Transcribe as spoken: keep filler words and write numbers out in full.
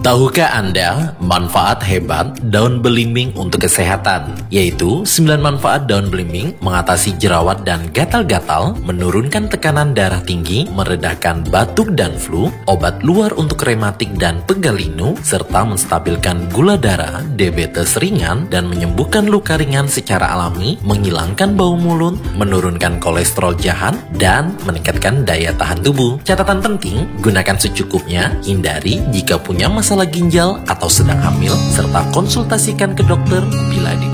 Tahukah Anda manfaat hebat daun belimbing untuk kesehatan? Yaitu sembilan manfaat daun belimbing mengatasi jerawat dan gatal-gatal, menurunkan tekanan darah tinggi, meredakan batuk dan flu, obat luar untuk rematik dan pegal linu, serta menstabilkan gula darah, diabetes ringan, dan menyembuhkan luka ringan secara alami, menghilangkan bau mulut, menurunkan kolesterol jahat, dan meningkatkan daya tahan tubuh. Catatan penting, gunakan secukupnya, hindari jika punya masalah ginjal atau sedang hamil, serta konsultasikan ke dokter bila dibutuhkan.